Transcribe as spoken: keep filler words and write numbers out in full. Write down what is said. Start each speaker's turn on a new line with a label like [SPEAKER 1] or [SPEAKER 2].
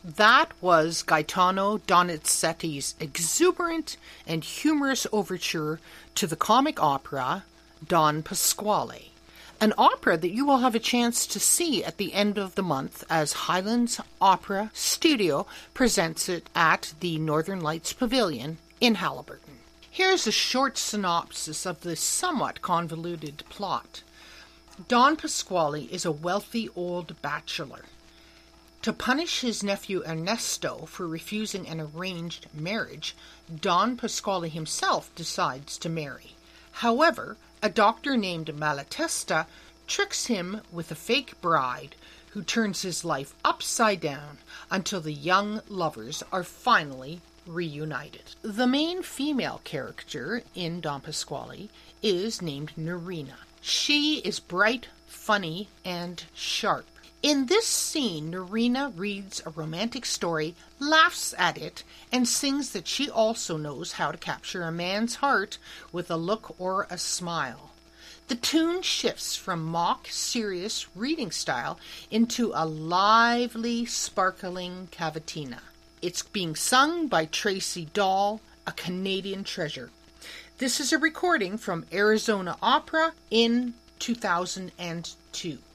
[SPEAKER 1] That was Gaetano Donizetti's exuberant and humorous overture to the comic opera Don Pasquale, an opera that you will have a chance to see at the end of the month as Highlands Opera Studio presents it at the Northern Lights Pavilion in Haliburton. Here's a short synopsis of the somewhat convoluted plot. Don Pasquale is a wealthy old bachelor. To punish his nephew Ernesto for refusing an arranged marriage, Don Pasquale himself decides to marry. However, a doctor named Malatesta tricks him with a fake bride who turns his life upside down until the young lovers are finally reunited. The main female character in Don Pasquale is named Nerina. She is bright, funny, and sharp. In this scene, Nerina reads a romantic story, laughs at it, and sings that she also knows how to capture a man's heart with a look or a smile. The tune shifts from mock, serious reading style into a lively, sparkling cavatina. It's being sung by Tracy Dahl, a Canadian treasure. This is a recording from Arizona Opera in two thousand two.